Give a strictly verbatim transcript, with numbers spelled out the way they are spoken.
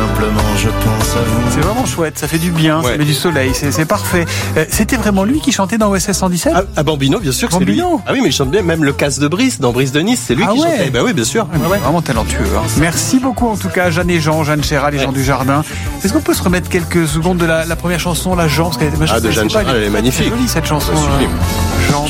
simplement je pense à vous. C'est vraiment chouette, ça fait du bien, Ouais. ça met du soleil, c'est, c'est parfait. Euh, c'était vraiment lui qui chantait dans O S S cent dix-sept? Ah, ah, Bambino, bien sûr que c'est lui. Bambino. Ah oui, mais il chante bien. Même le casse de Brice dans Brice de Nice, c'est lui Ah qui ouais. chantait. Bah oui, bien sûr. Ouais, ouais. Vraiment talentueux. Hein. Merci beaucoup en tout cas, Jeanne et Jean, Jeanne Chéral, les Ouais. gens du jardin. Est-ce qu'on peut se remettre quelques secondes de la, la première chanson, La Jean, parce qu'elle était, Ah, de Jeanne Chéral, elle est magnifique. C'est jolie cette chanson. Ouais, sublime. euh, Jean.